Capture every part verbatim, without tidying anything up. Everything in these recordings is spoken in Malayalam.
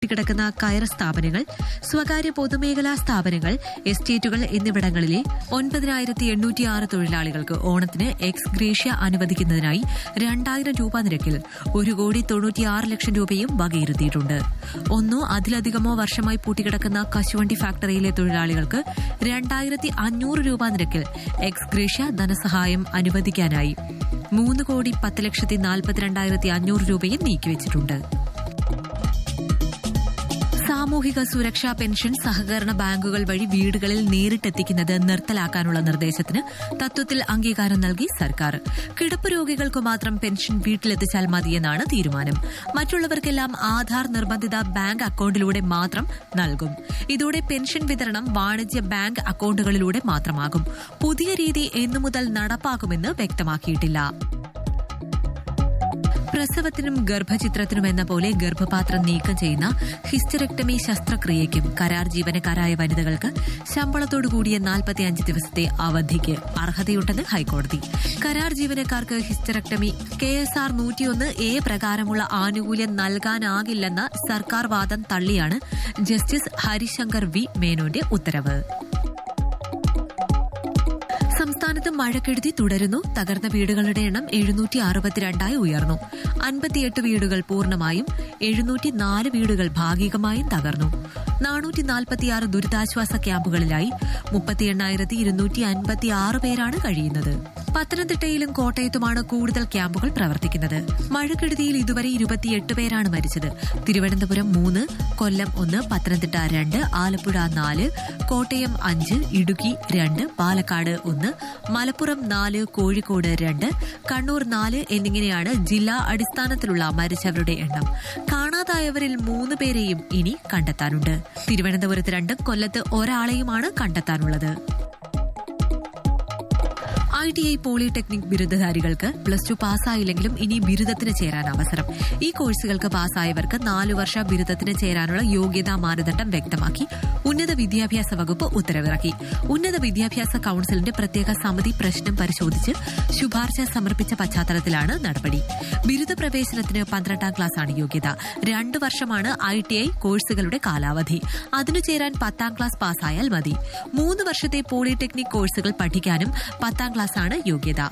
കിടക്കുന്ന കയർ സ്ഥാപനങ്ങൾ, സ്വകാര്യ പൊതുമേഖലാ സ്ഥാപനങ്ങൾ, എസ്റ്റേറ്റുകൾ എന്നിവിടങ്ങളിലെ ഒൻപതിനായിരത്തി എണ്ണൂറ്റിയാറ് തൊഴിലാളികൾക്ക് ഓണത്തിന് എക്സ് ഗ്രേഷ്യ അനുവദിക്കുന്നതിനായി രണ്ടായിരം രൂപ നിരക്കിൽ ഒരു കോടി തൊണ്ണൂറ്റിയാറ് ലക്ഷം രൂപയും വകയിരുത്തിയിട്ടുണ്ട്. ഒന്നോ അതിലധികമോ വർഷമായി പൂട്ടിക്കിടക്കുന്ന കശുവണ്ടി ഫാക്ടറിയിലെ തൊഴിലാളികൾക്ക് രണ്ടായിരത്തി അഞ്ഞൂറ് രൂപ നിരക്കിൽ എക്സ് ഗ്രേഷ്യ ധനസഹായം അനുവദിക്കാനായി മൂന്ന് കോടി പത്ത് ലക്ഷത്തി നാൽപ്പത്തിരണ്ടായിരത്തി അഞ്ഞൂറ് രൂപയും നീക്കിവച്ചിട്ടുണ്ട്. സാമൂഹിക സുരക്ഷാ പെൻഷൻ സഹകരണ ബാങ്കുകൾ വഴി വീടുകളിൽ നേരിട്ടെത്തിക്കുന്നത് നിർത്തലാക്കാനുള്ള നിർദ്ദേശത്തിന് തത്വത്തിൽ അംഗീകാരം നൽകി സർക്കാർ. കിടപ്പ് രോഗികൾക്ക് മാത്രം പെൻഷൻ വീട്ടിലെത്തിച്ചാൽ മതിയെന്നാണ് തീരുമാനം. മറ്റുള്ളവർക്കെല്ലാം ആധാർ നിർബന്ധിത ബാങ്ക് അക്കൌണ്ടിലൂടെ മാത്രം നൽകും. ഇതോടെ പെൻഷൻ വിതരണം വാണിജ്യ ബാങ്ക് അക്കൌണ്ടുകളിലൂടെ മാത്രമാകും. പുതിയ രീതി എന്നു മുതൽ നടപ്പാക്കുമെന്ന് വ്യക്തമാക്കിയിട്ടില്ല. പ്രസവത്തിനും ഗർഭചിത്രത്തിനും എന്ന പോലെ ഗർഭപാത്രം നീക്കം ചെയ്യുന്ന ഹിസ്റ്ററെക്ടമി ശസ്ത്രക്രിയയ്ക്കും കരാർ ജീവനക്കാരായ വനിതകൾക്ക് ശമ്പളത്തോടുകൂടിയ നാൽപ്പത്തിയഞ്ച് ദിവസത്തെ അവധിക്ക് അർഹതയുണ്ടെന്ന് ഹൈക്കോടതി. കരാർ ജീവനക്കാർക്ക് ഹിസ്റ്ററെക്ടമി കെ എസ് ആർ നൂറ്റിയൊന്ന് എ പ്രകാരമുള്ള ആനുകൂല്യം നൽകാനാകില്ലെന്ന സർക്കാർ വാദം തള്ളിയാണ് ജസ്റ്റിസ് ഹരിശങ്കർ വി മേനോന്റെ ഉത്തരവ്. സംസ്ഥാനത്ത് മഴക്കെടുതി തുടരുന്നു. തകർന്ന വീടുകളുടെ എണ്ണം എഴുന്നൂറ്റി അറുപത്തിരണ്ടായി ഉയർന്നു. അൻപത്തിയെട്ട് വീടുകൾ പൂർണ്ണമായും എഴുന്നൂറ്റി നാല് വീടുകൾ ഭാഗികമായും തകർന്നു. നാനൂറ്റി നാൽപ്പത്തിയാറ് ദുരിതാശ്വാസ ക്യാമ്പുകളിലായി മുപ്പത്തി എണ്ണായിരത്തി ഇരുന്നൂറ്റി അൻപത്തിയാറ് പേരാണ് കഴിയുന്നത്. പത്തനംതിട്ടയിലും കോട്ടയത്തുമാണ് കൂടുതൽ ക്യാമ്പുകൾ പ്രവർത്തിക്കുന്നത്. മഴക്കെടുതിയിൽ ഇതുവരെ ഇരുപത്തിയെട്ട് പേരാണ് മരിച്ചത്. തിരുവനന്തപുരം മൂന്ന്, കൊല്ലം ഒന്ന്, പത്തനംതിട്ട രണ്ട്, ആലപ്പുഴ നാല്, കോട്ടയം അഞ്ച്, ഇടുക്കി രണ്ട്, പാലക്കാട് ഒന്ന്, മലപ്പുറം നാല്, കോഴിക്കോട് രണ്ട്, കണ്ണൂർ നാല് എന്നിങ്ങനെയാണ് ജില്ലാ അടിസ്ഥാനത്തിലുള്ള മരിച്ചവരുടെ എണ്ണം. കാണാതായവരിൽ മൂന്ന് പേരെയും ഇനി കണ്ടെത്താനുണ്ട്. തിരുവനന്തപുരത്ത് രണ്ടും കൊല്ലത്ത് ഒരാളെയുമാണ് കണ്ടെത്താനുള്ളത്. I T I polytechnic ബിരുദധാരികൾക്ക് plus two പാസ്സായില്ലെങ്കിലും ഇനി ബിരുദത്തിന് ചേരാൻ അവസരം. ഈ കോഴ്സുകൾക്ക് പാസ്സായവർക്ക് നാലു വർഷ ബിരുദത്തിന് ചേരാനുള്ള യോഗ്യതാ മാനദണ്ഡം വ്യക്തമാക്കി ഉന്നത വിദ്യാഭ്യാസ വകുപ്പ് ഉത്തരവിറക്കി. ഉന്നത വിദ്യാഭ്യാസ കൌൺസിലിന്റെ പ്രത്യേക സമിതി പ്രശ്നം പരിശോധിച്ച് ശുപാർശ സമർപ്പിച്ച പശ്ചാത്തലത്തിലാണ് നടപടി. ബിരുദ പ്രവേശനത്തിന് പന്ത്രണ്ടാം ക്ലാസാണ് യോഗ്യത. രണ്ടു വർഷമാണ് ഐ ടി ഐ കോഴ്സുകളുടെ കാലാവധി. അതിനു ചേരാൻ പത്താം ക്ലാസ് പാസ്സായാൽ മതി. മൂന്ന് വർഷത്തെ പോളിടെക്നിക് കോഴ്സുകൾ പഠിക്കാനും പത്താം ക്ലാസ് ആണ് യോഗ്യത.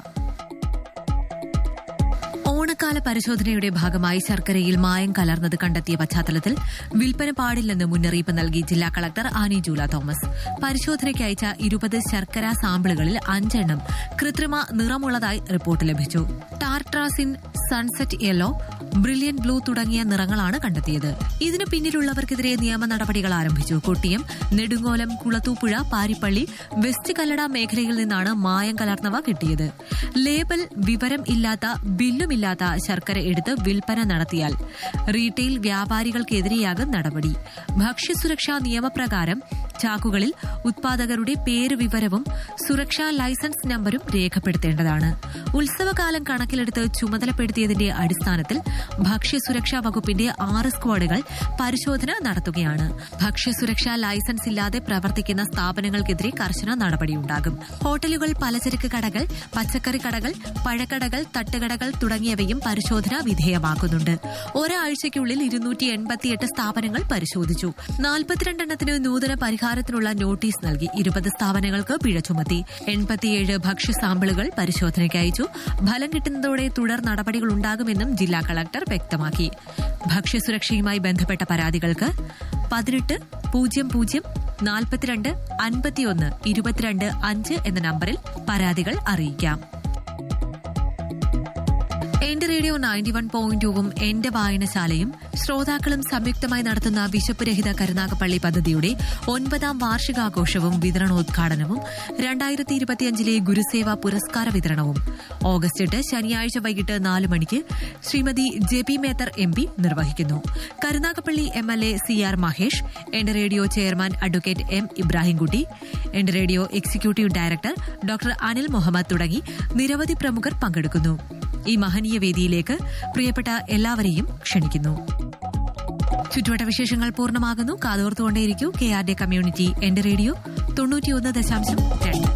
ഓണക്കാല പരിശോധനയുടെ ഭാഗമായി ശർക്കരയിൽ മായം കലർന്നത് കണ്ടെത്തിയ പശ്ചാത്തലത്തിൽ വിൽപ്പന പാടില്ലെന്ന് മുന്നറിയിപ്പ് നൽകി ജില്ലാ കളക്ടർ ആനി ജൂല തോമസ്. പരിശോധനയ്ക്ക് അയച്ച ഇരുപത് ശർക്കര സാമ്പിളുകളിൽ അഞ്ചെണ്ണം കൃത്രിമ നിറമുള്ളതായി റിപ്പോർട്ട് ലഭിച്ചു. Tartrazine, sunset yellow, brilliant blue തുടങ്ങിയ നിറങ്ങളാണ് കണ്ടെത്തിയത്. ഇതിന് പിന്നിലുള്ളവർക്കെതിരെ നിയമ നടപടികൾ ആരംഭിച്ചു. കൊട്ടിയം, നെടുങ്ങോലം, കുളത്തൂപ്പുഴ, പാരിപ്പള്ളി, വെസ്റ്റ് കല്ലട മേഖലയിൽ നിന്നാണ് മായം കലർന്നവ കിട്ടിയത്. ലേബൽ വിവരം ഇല്ലാത്ത, ബില്ലുമില്ലാത്ത ശർക്കര എടുത്ത് വിൽപ്പന നടത്തിയാൽ റീറ്റെയിൽ വ്യാപാരികൾക്കെതിരെയാകും നടപടി. ഭക്ഷ്യസുരക്ഷാ നിയമപ്രകാരം ചാക്കുകളിൽ ഉത്പാദകരുടെ പേര് വിവരവും സുരക്ഷാ ലൈസൻസ് നമ്പരും രേഖപ്പെടുത്തേണ്ടതാണ്. ഉത്സവകാലം കണക്കിലെടുത്ത് ചുമതലപ്പെടുത്തിയതിന്റെ അടിസ്ഥാനത്തിൽ ഭക്ഷ്യസുരക്ഷാ വകുപ്പിന്റെ ആറ് സ്ക്വാഡുകൾ പരിശോധന നടത്തുകയാണ്. ഭക്ഷ്യസുരക്ഷാ ലൈസൻസ് ഇല്ലാതെ പ്രവർത്തിക്കുന്ന സ്ഥാപനങ്ങൾക്കെതിരെ കർശന നടപടിയുണ്ടാകും. ഹോട്ടലുകൾ, പലചരക്ക് കടകൾ, പച്ചക്കറി കടകൾ, പഴക്കടകൾ, തട്ടുകടകൾ തുടങ്ങിയവയും പരിശോധന വിധേയമാക്കുന്നുണ്ട്. ഒരാഴ്ചയ്ക്കുള്ളിൽ ഇരുന്നൂറ്റി എൺപത്തിയെട്ട് സ്ഥാപനങ്ങൾ പരിശോധിച്ചു. നാൽപ്പത്തിരണ്ടെണ്ണത്തിന് നൂതന പരിഹാരത്തിനുള്ള നോട്ടീസ് നൽകി. ഇരുപത് സ്ഥാപനങ്ങൾക്ക് പിഴ ചുമത്തി. എൺപത്തിയേഴ് ഭക്ഷ്യ സാമ്പിളുകൾ പരിശോധനയ്ക്ക് അയച്ചു. ഫലം കിട്ടുന്നതോടെ തുടർ നടപടികളുണ്ടാകുമെന്നും ജില്ലാ കളക്ടർ വ്യക്തമാക്കി. ഭക്ഷ്യസുരക്ഷയുമായി ബന്ധപ്പെട്ട പരാതികൾക്ക് പതിനെട്ട് പൂജ്യം പൂജ്യം നാൽപ്പത്തിരണ്ട് അൻപത്തിയൊന്ന് ഇരുപത്തിരണ്ട് അഞ്ച് എന്ന നമ്പറിൽ പരാതികൾ അറിയിക്കാം. എന്റെ റേഡിയോ നയൻറ്റി വൺ പോയിന്റ് ടൂവും എന്റെ വായനശാലയും ശ്രോതാക്കളും സംയുക്തമായി നടത്തുന്ന വിശപ്പ് രഹിത കരുനാഗപ്പള്ളി പദ്ധതിയുടെ ഒൻപതാം വാർഷികാഘോഷവും വിതരണോദ്ഘാടനവും രണ്ടായിരത്തി ഇരുപത്തിയഞ്ചിലെ ഗുരുസേവ പുരസ്കാര വിതരണവും ഓഗസ്റ്റ് എട്ട് ശനിയാഴ്ച വൈകിട്ട് നാല് മണിക്ക് Shrimati J P Mather M P നിർവഹിക്കുന്നു. Karunagappally M L A C R Mahesh, എന്റെ radio chairman advocate M Ibrahimkutty, എന്റെ radio executive director doctor Anil Muhammad തുടങ്ങി നിരവധി പ്രമുഖർ പങ്കെടുക്കുന്നു. ഈ മഹനീയ വേദിയിലേക്ക് പ്രിയപ്പെട്ട എല്ലാവരെയും ക്ഷണിക്കുന്നു. ചുറ്റുവട്ട വിശേഷങ്ങൾ പൂർണ്ണമാകുന്നു. കാതോർത്തുകൊണ്ടേയിരിക്കൂ. കെ ആർ ഡി കമ്മ്യൂണിറ്റി എന്റെ റേഡിയോ തൊണ്ണൂറ്റിയൊന്ന് ദശാംശം രണ്ട്.